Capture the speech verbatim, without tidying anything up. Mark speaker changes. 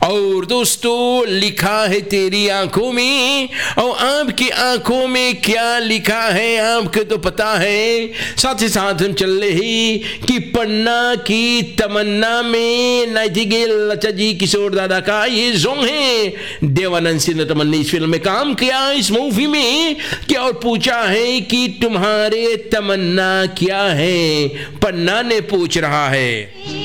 Speaker 1: और दोस्तों लिखा है तेरी आंखों में, और आपकी आंखों में क्या लिखा है आपको तो पता है। साथ ही साथ हम चल रहे कि पन्ना की तमन्ना में नाइटिंगेल लता जी किशोर दादा का ये सॉन्ग है। देवानंद सिंह ने तमन्ना इस फिल्म में काम किया इस मूवी में क्या, और पूछा है कि तुम्हारे तमन्ना क्या है, पन्ना ने पूछ रहा है।